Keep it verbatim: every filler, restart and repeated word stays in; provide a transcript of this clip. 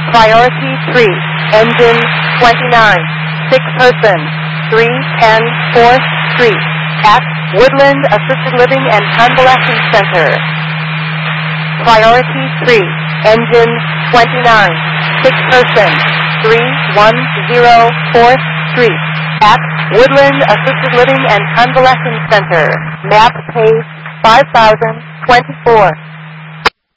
Priority three, engine twenty-nine, sick person, three ten fourth Street, at Woodland Assisted Living and Convalescent Center. Priority three, engine twenty-nine, sick person, three one zero fourth Street, at Woodland Assisted Living and Convalescent Center. Map page five thousand twenty-four.